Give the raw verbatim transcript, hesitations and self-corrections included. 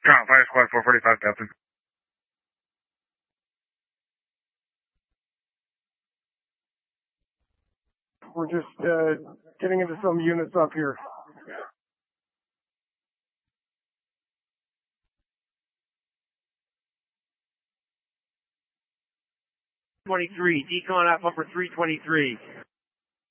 Count, Fire Squad four forty-five, Captain. We're just uh, getting into some units up here. twenty-three, decon up upper three twenty-three.